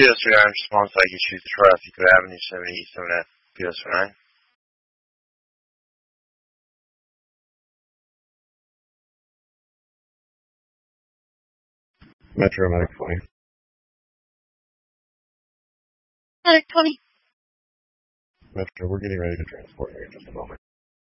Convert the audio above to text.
PS39 response like you choose Traffico Avenue 77F, PS9. Metro Medic 20. Medic 20. Metro, we're getting ready to transport you in just a moment.